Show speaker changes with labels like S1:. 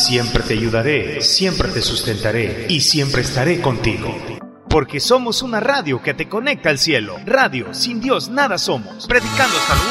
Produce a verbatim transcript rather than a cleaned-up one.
S1: Siempre te ayudaré, siempre te sustentaré y siempre estaré contigo. Porque somos una radio que te conecta al cielo. Radio, sin Dios nada somos. Predicando hasta